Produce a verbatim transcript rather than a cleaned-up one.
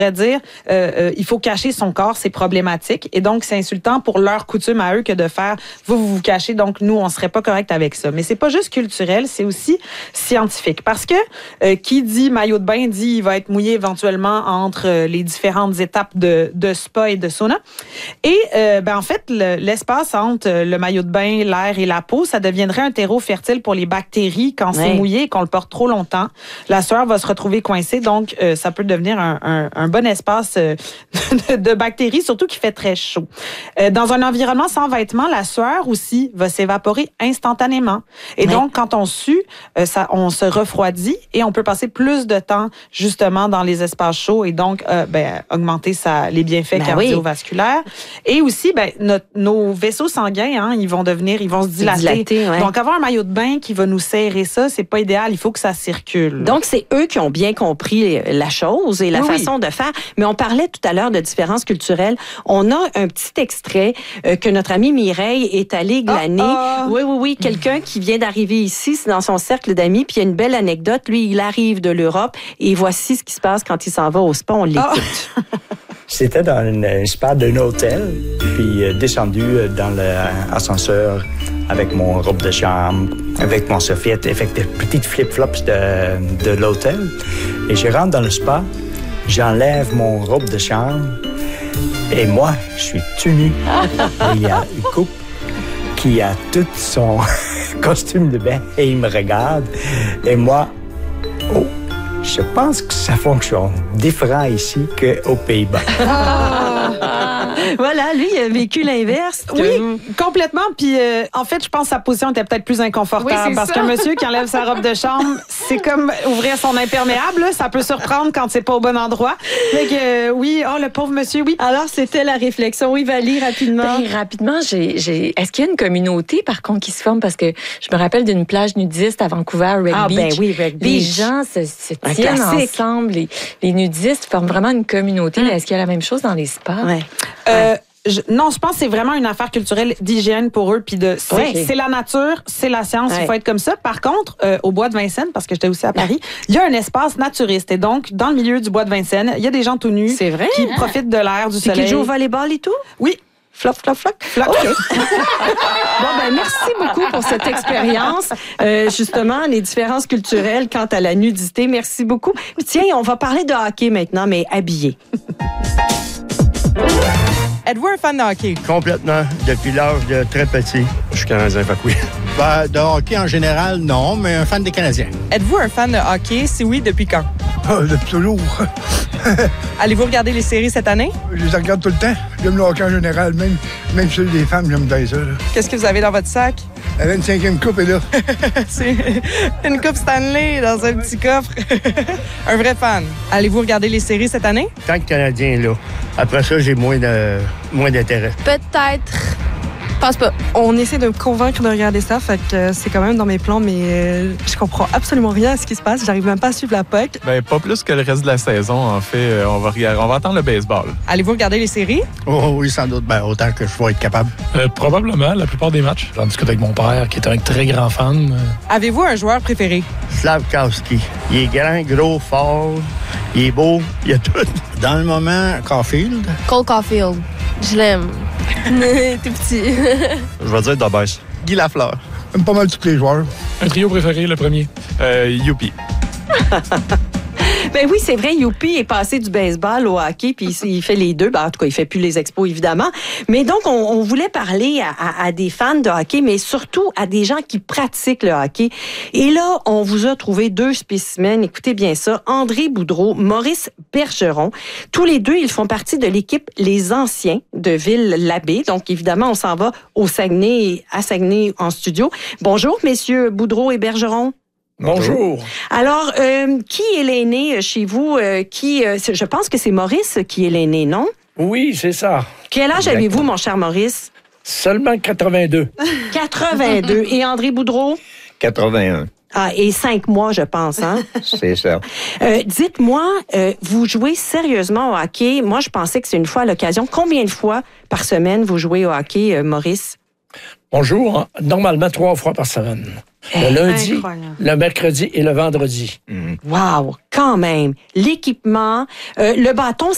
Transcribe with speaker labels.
Speaker 1: dire, euh, euh, il faut cacher son corps, c'est problématique. Et donc, c'est insultant pour leur coutume à eux que de faire, vous, vous vous cachez, donc nous, on serait pas correct avec ça. Mais c'est pas juste culturel, c'est aussi scientifique. Parce que euh, qui dit maillot de bain dit il va être mouillé éventuellement entre euh, les différentes étapes de, de spa et de sauna. Et euh, ben, en fait, le, l'espace entre le maillot de bain, l'air et la peau, ça deviendrait un terreau fertile pour les bactéries quand ouais. c'est mouillé et qu'on le porte trop longtemps. La sueur va se retrouver coincée, donc euh, ça peut devenir un, un, un bon espace euh, de, de bactéries, surtout qu'il fait très chaud. Euh, dans un environnement sans vêtements, la sueur aussi va s'évaporer instantanément. Et ouais. donc, quand on sue, euh, ça, on se refroidit et on peut passer plus de temps justement dans les espaces chauds et donc euh, ben, augmenter sa, les bienfaits ben cardiovasculaires. Oui. Et aussi, ben, notre, nos vaisseaux sanguins, hein, ils vont devenir, ils vont se dilater. dilater ouais. Donc, avoir un maillot de bain qui va nous serrer ça, c'est pas idéal. Il faut que ça circule.
Speaker 2: Donc, c'est eux qui ont bien compris la chose et la oui, façon oui. de faire. Mais on parlait tout à l'heure de différences culturelles. On a un petit extrait euh, que notre amie Mireille est allée glaner. Oh, oh. Oui, oui, oui. Quelqu'un qui vient d'arriver ici, c'est dans son cercle d'amis. Puis il y a une belle anecdote. Lui, il arrive de l'Europe et voici ce qui se passe quand il s'en va au spa. On l'écoute. Oh.
Speaker 3: C'était dans une spa d'un hôtel, puis euh, descendu dans l'ascenseur avec mon robe de chambre, avec mon sofiette, avec des petites flip-flops de, de l'hôtel. Et je rentre dans le spa, j'enlève mon robe de chambre, et moi, je suis tout nu. Et il y a une couple qui a tout son costume de bain, et il me regarde, et moi, oh! Je pense que ça fonctionne différent ici qu'aux Pays-Bas.
Speaker 2: Ah! Voilà, lui, il a vécu l'inverse.
Speaker 1: Oui, euh... complètement. Puis, euh, en fait, je pense que sa position était peut-être plus inconfortable. Oui, parce ça. Qu'un monsieur qui enlève sa robe de chambre, c'est comme ouvrir son imperméable. Ça peut surprendre quand c'est pas au bon endroit. Fait que, euh, oui, oh, le pauvre monsieur, oui.
Speaker 2: Alors, c'était la réflexion. Oui, Valie, rapidement.
Speaker 4: Ben, rapidement, j'ai, j'ai... est-ce qu'il y a une communauté, par contre, qui se forme? Parce que je me rappelle d'une plage nudiste à Vancouver, Red
Speaker 2: ah,
Speaker 4: Beach.
Speaker 2: Ben oui, Red Beach.
Speaker 4: Les gens se, se tiennent ensemble. Les, les nudistes forment vraiment une communauté. Hum. Est-ce qu'il y a la même chose dans les spas?
Speaker 2: Ouais.
Speaker 1: Euh, Je, non, je pense que c'est vraiment une affaire culturelle d'hygiène pour eux. Puis de, c'est, okay. c'est la nature, c'est la science, ouais. il faut être comme ça. Par contre, euh, au Bois de Vincennes, parce que j'étais aussi à Paris, il y a un espace naturiste. Et donc, dans le milieu du Bois de Vincennes, il y a des gens tout nus
Speaker 2: c'est vrai,
Speaker 1: qui
Speaker 2: hein?
Speaker 1: profitent de l'air, du
Speaker 2: c'est
Speaker 1: soleil.
Speaker 2: Qui jouent au volleyball et tout?
Speaker 1: Oui.
Speaker 2: Flop, flop, flop.
Speaker 1: Flop.
Speaker 2: Okay. Bon, ben, merci beaucoup pour cette expérience. Euh, justement, les différences culturelles quant à la nudité. Merci beaucoup. Tiens, on va parler de hockey maintenant, mais habillé.
Speaker 5: Êtes-vous un fan de hockey?
Speaker 6: Complètement, depuis l'âge de très petit.
Speaker 7: Je suis Canadien, fait que oui.
Speaker 8: Ben, de hockey en général, non, mais un fan des Canadiens.
Speaker 5: Êtes-vous un fan de hockey? Si oui, depuis quand?
Speaker 8: Ah, depuis toujours.
Speaker 5: Allez-vous regarder les séries cette année?
Speaker 8: Je les regarde tout le temps. J'aime le hockey en général, même, même celui des femmes, j'aime bien ça. Là.
Speaker 5: Qu'est-ce que vous avez dans votre sac?
Speaker 8: La vingt-cinquième coupe est là.
Speaker 5: C'est une coupe Stanley dans un petit coffre. Un vrai fan. Allez-vous regarder les séries cette année?
Speaker 6: Tant que Canadien est là. Après ça, j'ai moins, de, moins d'intérêt.
Speaker 9: Peut-être. Je pense pas. On essaie de me convaincre de regarder ça, fait que c'est quand même dans mes plans, mais euh, je comprends absolument rien à ce qui se passe. J'arrive même pas à suivre la puck.
Speaker 7: Ben, pas plus que le reste de la saison, en fait. On va regarder, on va attendre le baseball.
Speaker 5: Allez-vous regarder les séries?
Speaker 8: Oh oui, sans doute. Ben, autant que je vais être capable.
Speaker 10: Euh, probablement, la plupart des matchs. J'en discute avec mon père, qui est un très grand fan.
Speaker 5: Avez-vous un joueur préféré?
Speaker 6: Slavkowski. Il est grand, gros, fort. Il est beau. Il a tout.
Speaker 8: Dans le moment, Caulfield.
Speaker 9: Cole Caulfield. Je l'aime. T'es petit.
Speaker 7: Je vais dire Dabès.
Speaker 6: Guy Lafleur.
Speaker 8: J'aime pas mal tous les joueurs.
Speaker 10: Un trio préféré, le premier?
Speaker 7: Euh, Youpi.
Speaker 2: Ben oui, c'est vrai, Youpi est passé du baseball au hockey, puis il fait les deux. Ben, en tout cas, il fait plus les expos, évidemment. Mais donc, on, on voulait parler à, à, à des fans de hockey, mais surtout à des gens qui pratiquent le hockey. Et là, on vous a trouvé deux spécimens. Écoutez bien ça. André Boudreau, Maurice Bergeron. Tous les deux, ils font partie de l'équipe Les Anciens de Ville-l'Abbé. Donc, évidemment, on s'en va au Saguenay, à Saguenay en studio. Bonjour, messieurs Boudreau et Bergeron.
Speaker 10: Bonjour.
Speaker 2: Alors, euh, qui est l'aîné chez vous? Euh, qui, euh, je pense que c'est Maurice qui est l'aîné, non?
Speaker 11: Oui, c'est ça.
Speaker 2: Quel âge Exactement. avez-vous, mon cher Maurice?
Speaker 11: Seulement quatre-vingt-deux.
Speaker 2: quatre-vingt-deux. Et André Boudreau?
Speaker 3: quatre-vingt-un.
Speaker 2: Ah, et cinq mois, je pense, hein?
Speaker 3: C'est ça.
Speaker 2: Euh, dites-moi, euh, vous jouez sérieusement au hockey? Moi, je pensais que c'est une fois à l'occasion. Combien de fois par semaine vous jouez au hockey, euh, Maurice?
Speaker 11: On joue hein, normalement trois fois par semaine. Le lundi, incroyable. Le mercredi et le vendredi.
Speaker 2: Wow, quand même. L'équipement, euh, le bâton,